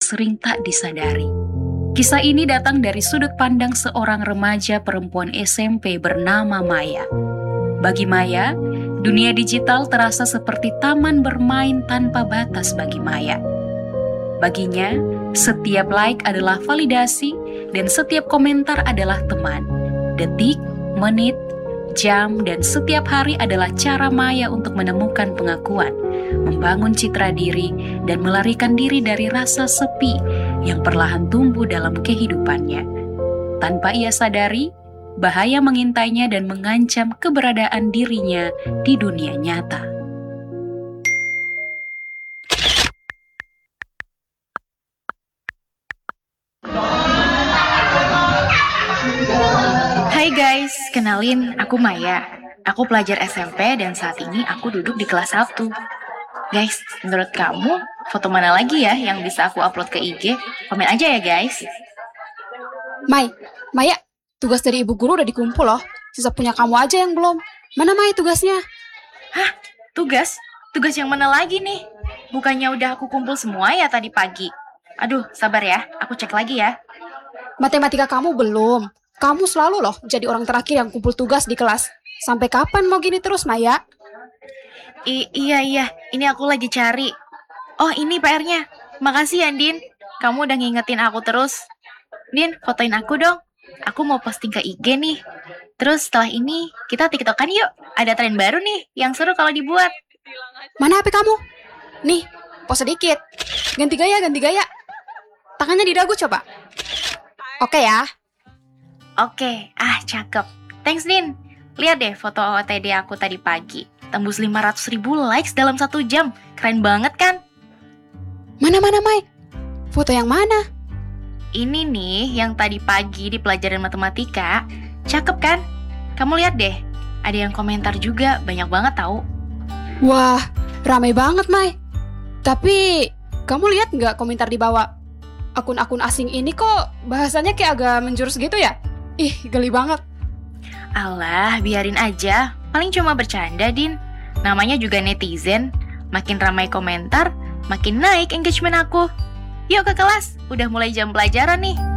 sering tak disadari. Kisah ini datang dari sudut pandang seorang remaja perempuan SMP bernama Maya. Bagi Maya, dunia digital terasa seperti taman bermain tanpa batas bagi Maya. Baginya, setiap like adalah validasi dan setiap komentar adalah teman. Detik, menit, jam, dan setiap hari adalah cara Maya untuk menemukan pengakuan, membangun citra diri, dan melarikan diri dari rasa sepi yang perlahan tumbuh dalam kehidupannya. Tanpa ia sadari, bahaya mengintainya dan mengancam keberadaan dirinya di dunia nyata. Hai guys, kenalin aku Maya. Aku pelajar SMP dan saat ini aku duduk di kelas 1. Guys, menurut kamu foto mana lagi ya yang bisa aku upload ke IG? Komen aja ya guys. Maya, tugas dari ibu guru udah dikumpul loh. Sisa punya kamu aja yang belum. Mana Maya tugasnya? Hah? Tugas? Tugas yang mana lagi nih? Bukannya udah aku kumpul semua ya tadi pagi? Aduh, sabar ya, aku cek lagi ya. Matematika kamu belum. Kamu selalu loh jadi orang terakhir yang kumpul tugas di kelas. Sampai kapan mau gini terus, Maya? Iya, ini aku lagi cari. Oh, ini PR-nya. Makasih ya, Din. Kamu udah ngingetin aku terus. Din, fotoin aku dong. Aku mau posting ke IG nih. Terus setelah ini, kita TikTokan yuk. Ada tren baru nih, yang seru kalau dibuat. Mana HP kamu? Nih, pose sedikit. Ganti gaya. Tangannya di dagu coba. Oke ya. Oke, cakep. Thanks, Din. Lihat deh foto OOTD aku tadi pagi. Tembus 500.000 likes dalam 1 jam. Keren banget kan? Mana, Mai? Foto yang mana? Ini nih, yang tadi pagi di pelajaran matematika. Cakep kan? Kamu lihat deh. Ada yang komentar juga, banyak banget tahu. Wah, ramai banget, Mai. Tapi, kamu lihat nggak komentar di bawah? Akun-akun asing ini kok bahasanya kayak agak menjurus gitu ya? Ih, geli banget. Alah, biarin aja. Paling cuma bercanda, Din. Namanya juga netizen. Makin ramai komentar, makin naik engagement aku. Yuk ke kelas, udah mulai jam pelajaran nih.